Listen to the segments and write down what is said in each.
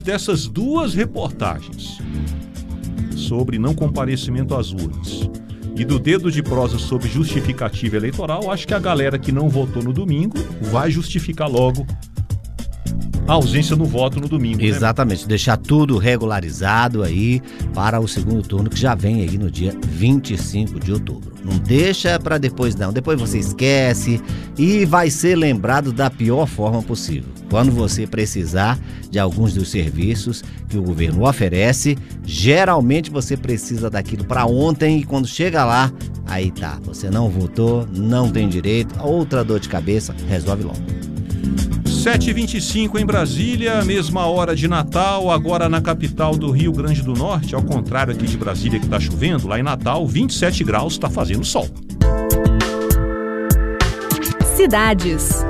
dessas duas reportagens sobre não comparecimento às urnas e do dedo de prosa sobre justificativa eleitoral, acho que a galera que não votou no domingo vai justificar logo a ausência no voto no domingo. Exatamente, né? Deixar tudo regularizado aí para o segundo turno que já vem aí no dia 25 de outubro. Não deixa para depois não, depois você esquece e vai ser lembrado da pior forma possível. Quando você precisar de alguns dos serviços que o governo oferece, geralmente você precisa daquilo para ontem e quando chega lá, aí tá, você não votou, não tem direito, outra dor de cabeça, resolve logo. 7h25 em Brasília, mesma hora de Natal, agora na capital do Rio Grande do Norte, ao contrário aqui de Brasília que está chovendo, lá em Natal, 27 graus, está fazendo sol. Cidades.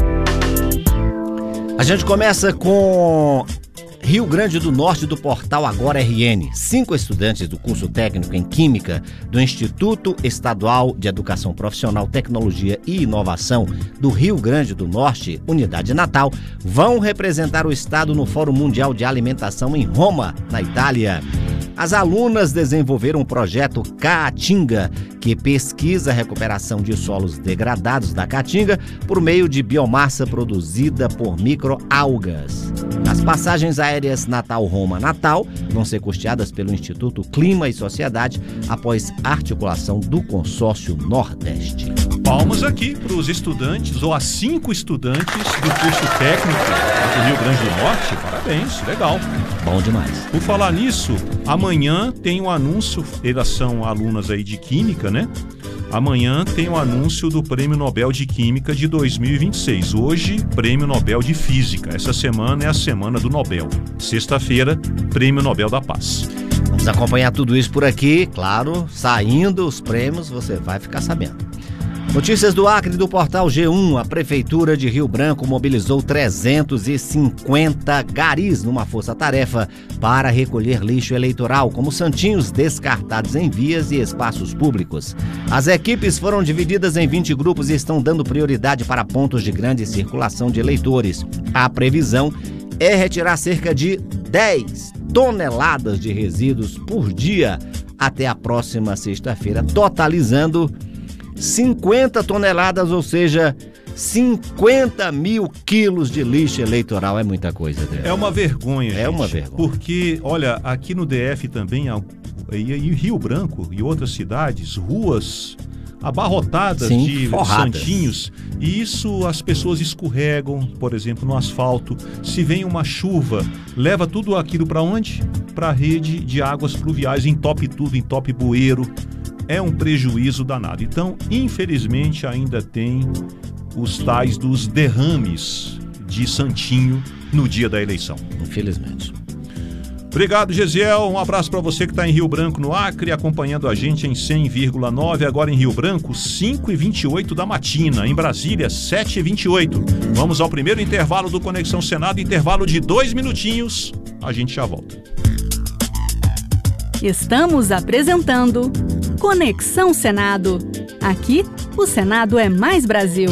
A gente começa com Rio Grande do Norte, do portal Agora RN. 5 estudantes do curso técnico em Química do Instituto Estadual de Educação Profissional, Tecnologia e Inovação do Rio Grande do Norte, Unidade Natal, vão representar o estado no Fórum Mundial de Alimentação em Roma, na Itália. As alunas desenvolveram um projeto Caatinga, que pesquisa a recuperação de solos degradados da Caatinga por meio de biomassa produzida por microalgas. As passagens aéreas Natal-Roma-Natal vão ser custeadas pelo Instituto Clima e Sociedade após articulação do Consórcio Nordeste. Palmas aqui para os estudantes, ou as 5 estudantes do curso técnico do Rio Grande do Norte. Parabéns, legal. Bom demais. Por falar nisso, amanhã tem um anúncio, elas são alunas aí de Química, né? Amanhã tem o anúncio do Prêmio Nobel de Química de 2026. Hoje, Prêmio Nobel de Física. Essa semana é a Semana do Nobel. Sexta-feira, Prêmio Nobel da Paz. Vamos acompanhar tudo isso por aqui. Claro, saindo os prêmios, você vai ficar sabendo. Notícias do Acre do portal G1. A Prefeitura de Rio Branco mobilizou 350 garis numa força-tarefa para recolher lixo eleitoral, como santinhos descartados em vias e espaços públicos. As equipes foram divididas em 20 grupos e estão dando prioridade para pontos de grande circulação de eleitores. A previsão é retirar cerca de 10 toneladas de resíduos por dia até a próxima sexta-feira, totalizando 50 toneladas, ou seja, 50 mil quilos de lixo eleitoral. É muita coisa, Adriano. É uma vergonha, gente. É uma vergonha. Porque, olha, aqui no DF também, e Rio Branco e outras cidades, ruas abarrotadas de forradas. santinhos, e isso as pessoas escorregam, por exemplo, no asfalto. Se vem uma chuva, leva tudo aquilo para onde? Para a rede de águas pluviais, entope tudo, entope bueiro. É um prejuízo danado. Então, infelizmente, ainda tem os tais dos derrames de santinho no dia da eleição. Infelizmente. Obrigado, Gesiel. Um abraço para você que está em Rio Branco, no Acre, acompanhando a gente em 100,9. Agora em Rio Branco, 5h28 da matina. Em Brasília, 7h28. Vamos ao primeiro intervalo do Conexão Senado, intervalo de 2 minutinhos. A gente já volta. Estamos apresentando Conexão Senado. Aqui, o Senado é mais Brasil.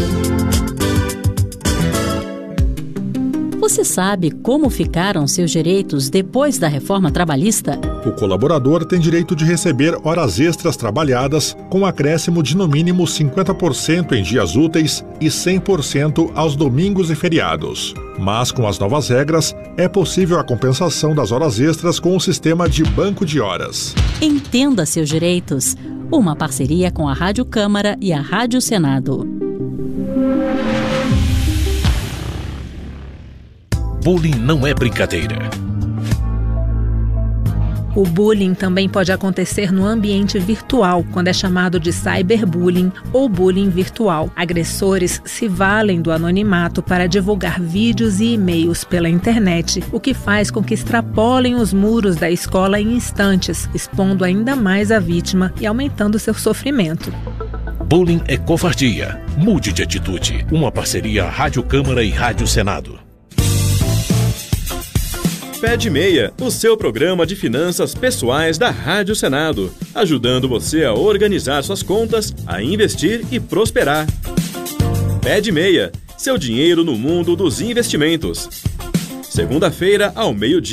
Você sabe como ficaram seus direitos depois da reforma trabalhista? O colaborador tem direito de receber horas extras trabalhadas com acréscimo de no mínimo 50% em dias úteis e 100% aos domingos e feriados. Mas com as novas regras, é possível a compensação das horas extras com o sistema de banco de horas. Entenda seus direitos. Uma parceria com a Rádio Câmara e a Rádio Senado. Bullying não é brincadeira. O bullying também pode acontecer no ambiente virtual, quando é chamado de cyberbullying ou bullying virtual. Agressores se valem do anonimato para divulgar vídeos e e-mails pela internet, o que faz com que extrapolem os muros da escola em instantes, expondo ainda mais a vítima e aumentando seu sofrimento. Bullying é covardia. Mude de atitude. Uma parceria Rádio Câmara e Rádio Senado. Pé de Meia, o seu programa de finanças pessoais da Rádio Senado, ajudando você a organizar suas contas, a investir e prosperar. Pé de Meia, seu dinheiro no mundo dos investimentos. Segunda-feira, ao meio-dia.